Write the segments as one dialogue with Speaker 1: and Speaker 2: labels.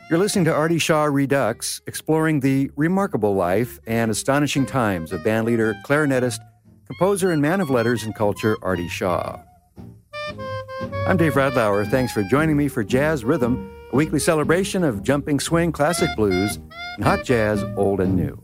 Speaker 1: You're listening to Artie Shaw Redux, exploring the remarkable life and astonishing times of bandleader, clarinetist, composer, and man of letters and culture, Artie Shaw. I'm Dave Radlauer. Thanks for joining me for Jazz Rhythm, a weekly celebration of jumping swing classic blues and hot jazz, old and new.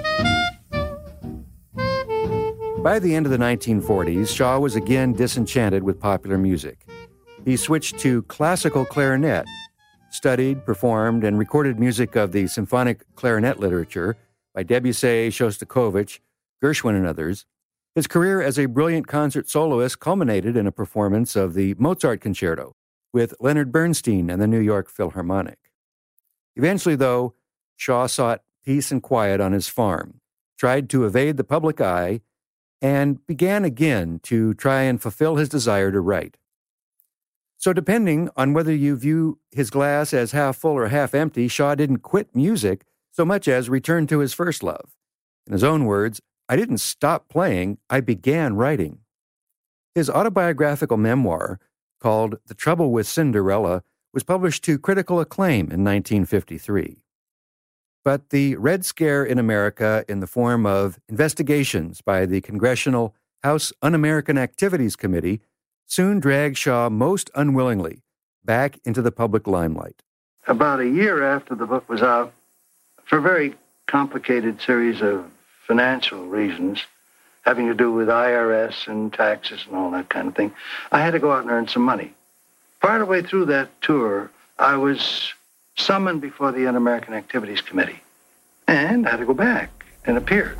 Speaker 1: By the end of the 1940s, Shaw was again disenchanted with popular music. He switched to classical clarinet, studied, performed, and recorded music of the symphonic clarinet literature by Debussy, Shostakovich, Gershwin, and others. His career as a brilliant concert soloist culminated in a performance of the Mozart Concerto with Leonard Bernstein and the New York Philharmonic. Eventually, though, Shaw sought peace and quiet on his farm, tried to evade the public eye, and began again to try and fulfill his desire to write. So depending on whether you view his glass as half full or half empty, Shaw didn't quit music so much as return to his first love. In his own words, "I didn't stop playing, I began writing." His autobiographical memoir, called The Trouble with Cinderella, was published to critical acclaim in 1953. But the Red Scare in America, in the form of investigations by the Congressional House Un-American Activities Committee, soon dragged Shaw most unwillingly back into the public limelight.
Speaker 2: About a year after the book was out, for a very complicated series of financial reasons, having to do with IRS and taxes and all that kind of thing, I had to go out and earn some money. Part of the way through that tour, I was summoned before the Un-American Activities Committee, and I had to go back and appear.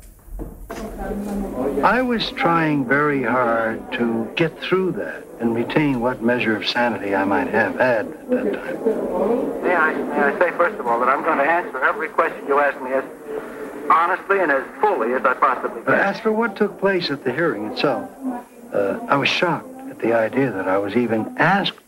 Speaker 2: I was trying very hard to get through that and retain what measure of sanity I might have had at that time.
Speaker 3: May I say, first of all, that I'm going to answer every question you ask me as honestly and as fully as I possibly can.
Speaker 2: As for what took place at the hearing itself, I was shocked at the idea that I was even asked